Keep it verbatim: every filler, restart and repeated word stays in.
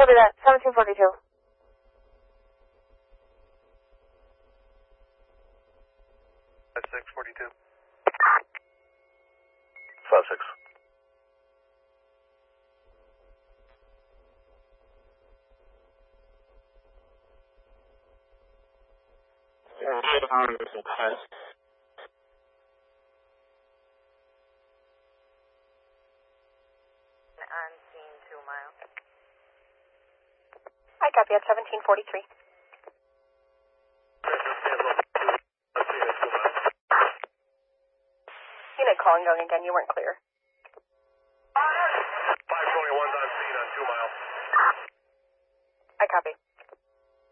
copy that. seventeen forty-two. Five six forty-two. Five six. On scene two mile. I copy at seventeen forty-three. Unit calling going again, you weren't clear. five twenty-one's on scene on two mile. I copy.